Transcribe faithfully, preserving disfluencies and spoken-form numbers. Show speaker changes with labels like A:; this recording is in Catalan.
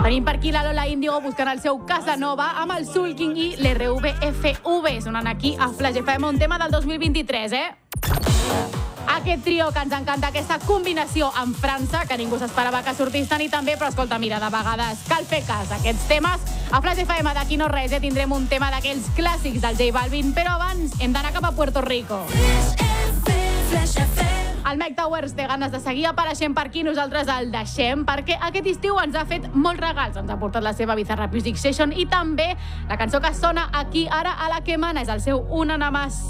A: Tenim per aquí la Lola Índigo buscant el seu Casanova amb el Sulking i l'R V F V. Sonant aquí a Flash F M, un tema del dos mil vint-i-tres, eh? Aquest trio que ens encanta, aquesta combinació amb França, que ningú s'esperava que sortís tant i també, però escolta, mira, de vegades cal fer cas a aquests temes. A Flash F M d'aquí no res, eh? Tindrem un tema d'aquells clàssics del J Balvin, però abans hem d'anar cap a Puerto Rico. El Mike Towers té ganes de seguir apareixent per aquí, nosaltres el deixem, perquè aquest estiu ens ha fet molts regals. Ens ha portat la seva Bizarrap Music Session i també la cançó que sona aquí ara a la que mana és el seu Una Nada Más.